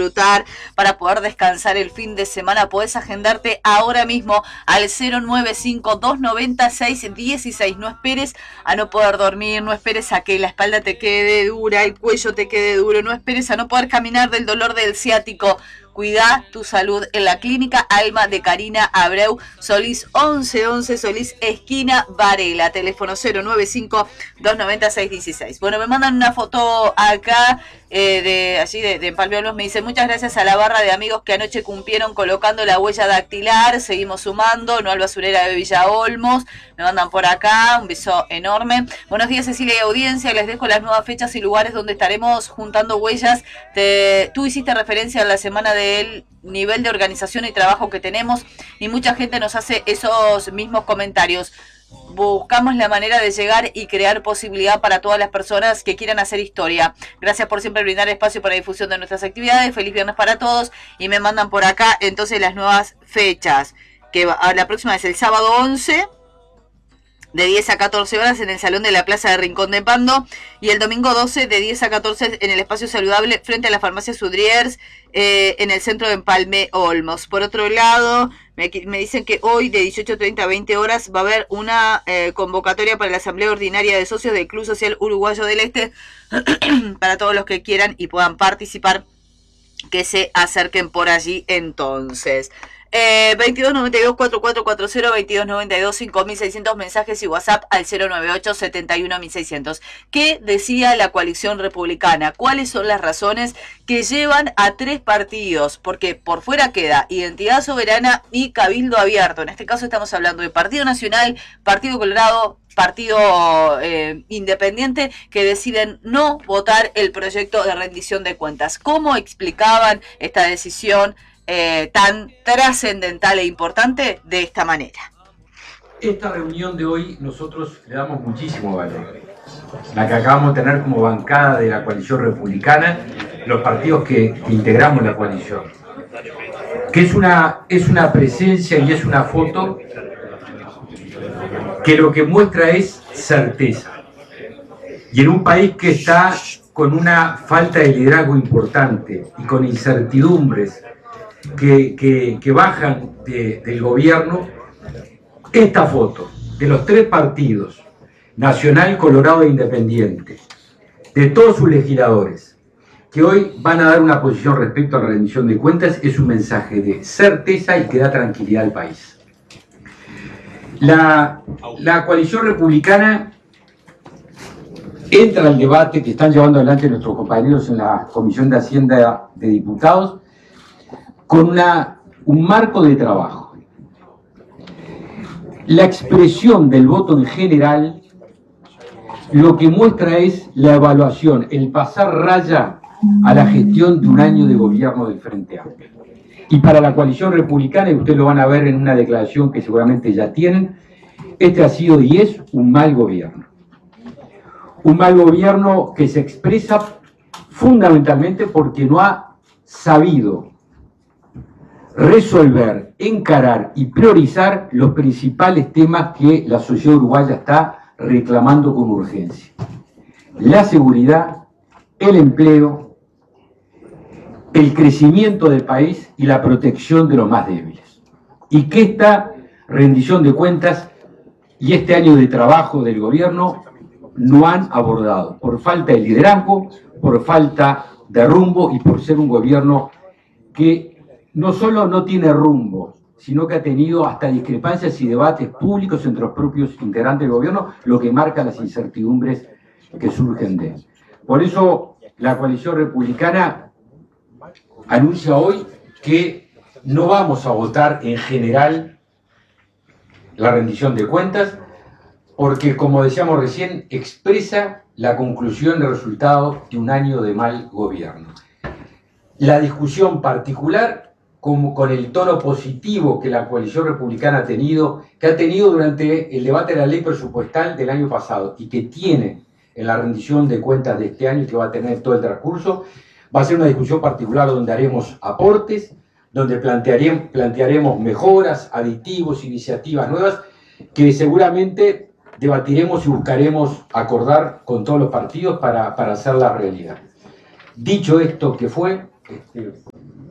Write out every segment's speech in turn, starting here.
disfrutar, para poder descansar el fin de semana, podés agendarte ahora mismo al 095-296-16. No esperes a no poder dormir, no esperes a que la espalda te quede dura, el cuello te quede duro, no esperes a no poder caminar del dolor del ciático. Cuida tu salud en la Clínica Alma de Karina Abreu, Solís 1111, Solís esquina Varela, teléfono 095-296-16. Bueno, me mandan una foto acá de Palme Olmos, me dice: muchas gracias a la barra de amigos que anoche cumplieron colocando la huella dactilar, seguimos sumando, no al basurera de Villa Olmos, me mandan por acá, un beso enorme. Buenos días, Cecilia y audiencia, les dejo las nuevas fechas y lugares donde estaremos juntando huellas. Tú hiciste referencia a la semana del nivel de organización y trabajo que tenemos y mucha gente nos hace esos mismos comentarios. Buscamos la manera de llegar y crear posibilidad para todas las personas que quieran hacer historia. Gracias por siempre brindar espacio para la difusión de nuestras actividades. Feliz viernes para todos. Y me mandan por acá entonces las nuevas fechas, que la próxima es el sábado 11 de 10 a 14 horas en el Salón de la Plaza de Rincón de Pando, y el domingo 12 de 10 a 14 en el Espacio Saludable frente a la Farmacia Sudriers, en el centro de Empalme Olmos. Por otro lado, me dicen que hoy de 18:30 a 20 horas va a haber una convocatoria para la Asamblea Ordinaria de Socios del Club Social Uruguayo del Este para todos los que quieran y puedan participar, que se acerquen por allí entonces. 2292-4440, 2292-5600, mensajes y WhatsApp al 098-71600. ¿Qué decía la coalición republicana? ¿Cuáles son las razones que llevan a tres partidos? Porque por fuera queda Identidad Soberana y Cabildo Abierto. En este caso estamos hablando de Partido Nacional, Partido Colorado, Partido Independiente, que deciden no votar el proyecto de rendición de cuentas. ¿Cómo explicaban esta decisión tan trascendental e importante de esta manera? Esta reunión de hoy nosotros le damos muchísimo valor. La que acabamos de tener como bancada de la coalición republicana, los partidos que integramos la coalición. Que es una presencia y es una foto que lo que muestra es certeza. Y en un país que está con una falta de liderazgo importante y con incertidumbres que bajan del gobierno, esta foto de los tres partidos, Nacional, Colorado e Independiente, de todos sus legisladores, que hoy van a dar una posición respecto a la rendición de cuentas, es un mensaje de certeza y que da tranquilidad al país. La coalición republicana entra al debate que están llevando adelante nuestros compañeros en la Comisión de Hacienda de Diputados con un marco de trabajo. La expresión del voto en general lo que muestra es la evaluación, el pasar raya a la gestión de un año de gobierno del Frente Amplio. Y para la coalición republicana, y ustedes lo van a ver en una declaración que seguramente ya tienen, este ha sido y es un mal gobierno. Un mal gobierno que se expresa fundamentalmente porque no ha sabido resolver, encarar y priorizar los principales temas que la sociedad uruguaya está reclamando con urgencia: la seguridad, el empleo, el crecimiento del país y la protección de los más débiles. Y que esta rendición de cuentas y este año de trabajo del gobierno no han abordado, por falta de liderazgo, por falta de rumbo y por ser un gobierno que no solo no tiene rumbo, sino que ha tenido hasta discrepancias y debates públicos entre los propios integrantes del gobierno, lo que marca las incertidumbres que surgen de él. Por eso la coalición republicana anuncia hoy que no vamos a votar en general la rendición de cuentas, porque, como decíamos recién, expresa la conclusión del resultado de un año de mal gobierno. La discusión particular, como con el tono positivo que la coalición republicana ha tenido durante el debate de la ley presupuestal del año pasado y que tiene en la rendición de cuentas de este año y que va a tener todo el transcurso, va a ser una discusión particular donde haremos aportes, donde plantearemos mejoras, aditivos, iniciativas nuevas, que seguramente debatiremos y buscaremos acordar con todos los partidos para hacer la realidad. Dicho esto, que fue...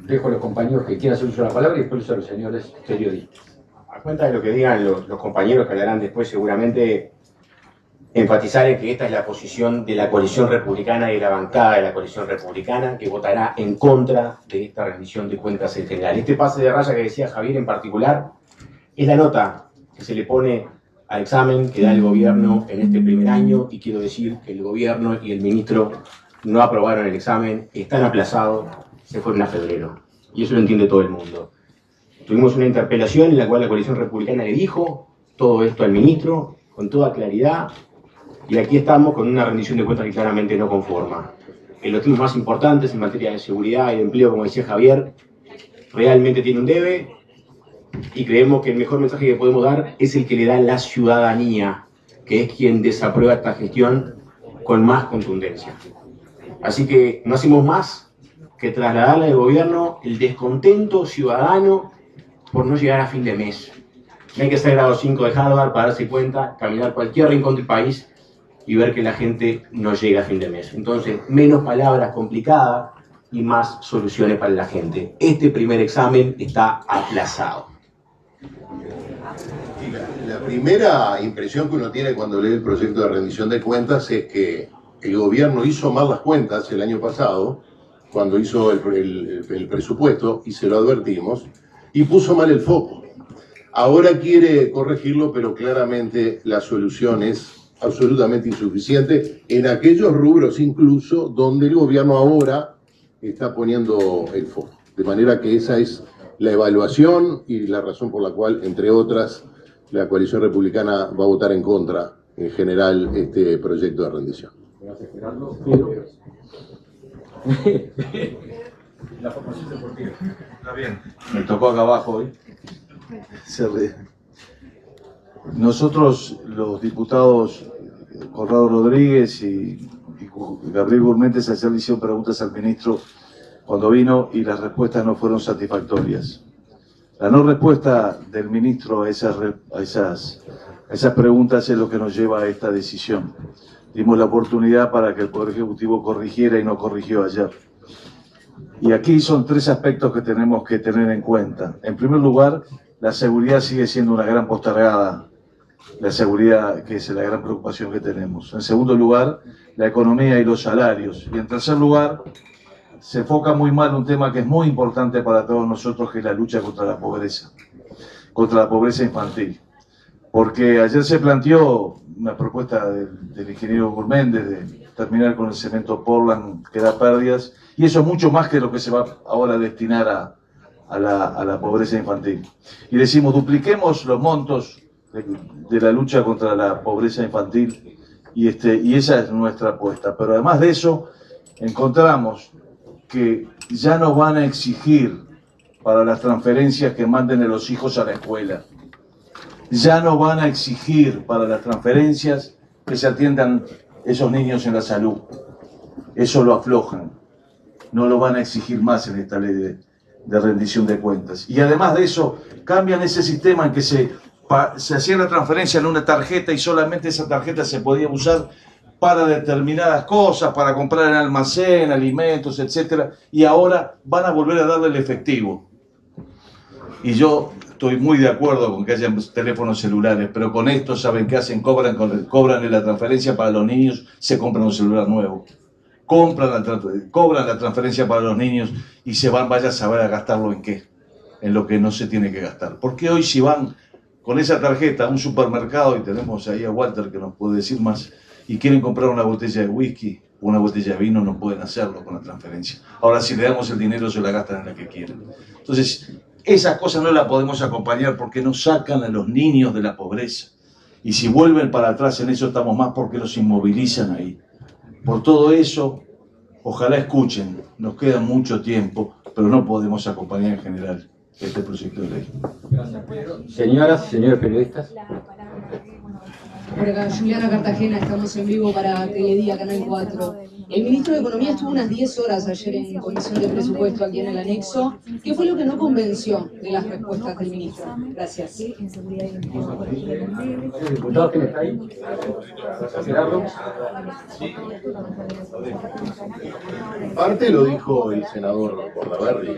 dejo a los compañeros que quieran hacer uso de la palabra y después a los señores periodistas. A cuenta de lo que digan los compañeros que hablarán después, seguramente enfatizar en que esta es la posición de la coalición republicana y de la bancada de la coalición republicana que votará en contra de esta rendición de cuentas en general. Este pase de raya que decía Javier en particular es la nota que se le pone al examen que da el gobierno en este primer año, y quiero decir que el gobierno y el ministro no aprobaron el examen, están aplazados, se fueron a febrero. Y eso lo entiende todo el mundo. Tuvimos una interpelación en la cual la coalición republicana le dijo todo esto al ministro con toda claridad, y aquí estamos con una rendición de cuentas que claramente no conforma. En los temas más importantes en materia de seguridad y de empleo, como decía Javier, realmente tiene un debe, y creemos que el mejor mensaje que podemos dar es el que le da la ciudadanía, que es quien desaprueba esta gestión con más contundencia. Así que no hacemos más que trasladarle al gobierno el descontento ciudadano por no llegar a fin de mes. No hay que ser grado 5 de Harvard para darse cuenta, caminar cualquier rincón del país y ver que la gente no llega a fin de mes. Entonces, menos palabras complicadas y más soluciones para la gente. Este primer examen está aplazado. La primera impresión que uno tiene cuando lee el proyecto de rendición de cuentas es que el gobierno hizo mal las cuentas el año pasado, cuando hizo el presupuesto, y se lo advertimos, y puso mal el foco. Ahora quiere corregirlo, pero claramente la solución es absolutamente insuficiente en aquellos rubros incluso donde el gobierno ahora está poniendo el foco. De manera que esa es la evaluación y la razón por la cual, entre otras, la coalición republicana va a votar en contra, en general, este proyecto de rendición. Gracias, Gerardo. La formación deportiva. Está bien. Me tocó acá abajo hoy. Nosotros, los diputados Conrado Rodríguez y Gabriel Gurméndez, ayer le hicieron preguntas al ministro cuando vino y las respuestas no fueron satisfactorias. La no respuesta del ministro a esas preguntas es lo que nos lleva a esta decisión. Dimos la oportunidad para que el Poder Ejecutivo corrigiera y no corrigió ayer. Y aquí son tres aspectos que tenemos que tener en cuenta. En primer lugar, la seguridad sigue siendo una gran postergada, la seguridad que es la gran preocupación que tenemos. En segundo lugar, la economía y los salarios. Y en tercer lugar, se enfoca muy mal un tema que es muy importante para todos nosotros, que es la lucha contra la pobreza infantil. Porque ayer se planteó una propuesta del ingeniero Gurméndez de terminar con el cemento Portland que da pérdidas, y eso es mucho más que lo que se va ahora a destinar a la pobreza infantil. Y decimos, dupliquemos los montos de la lucha contra la pobreza infantil, y esa es nuestra apuesta. Pero además de eso, encontramos que ya nos van a exigir para las transferencias que manden a los hijos a la escuela. Ya no van a exigir para las transferencias que se atiendan esos niños en la salud. Eso lo aflojan. No lo van a exigir más en esta ley de rendición de cuentas. Y además de eso, cambian ese sistema en que se hacía la transferencia en una tarjeta y solamente esa tarjeta se podía usar para determinadas cosas, para comprar en almacén, alimentos, etc. Y ahora van a volver a darle el efectivo. Y yo estoy muy de acuerdo con que haya teléfonos celulares, pero con esto, ¿saben qué hacen? Cobran en la transferencia para los niños, se compran un celular nuevo. Cobran la transferencia para los niños y se van, vaya a saber a gastarlo en qué, en lo que no se tiene que gastar. Porque hoy si van con esa tarjeta a un supermercado, y tenemos ahí a Walter que nos puede decir más, y quieren comprar una botella de whisky o una botella de vino, no pueden hacerlo con la transferencia. Ahora si le damos el dinero se la gastan en la que quieren. Entonces, esas cosas no las podemos acompañar porque nos sacan a los niños de la pobreza. Y si vuelven para atrás en eso estamos más porque los inmovilizan ahí. Por todo eso, ojalá escuchen, nos queda mucho tiempo, pero no podemos acompañar en general este proyecto de ley. Gracias, Pedro. Señoras, señores periodistas. Por acá, Juliana Cartagena, estamos en vivo para Teledía, Canal 4. El ministro de Economía estuvo unas 10 horas ayer en Comisión de Presupuesto aquí en el anexo. ¿Qué fue lo que no convenció de las respuestas del ministro? Gracias. ¿Diputado quién está ahí? Gerardo. Parte lo dijo el senador Bordaberry.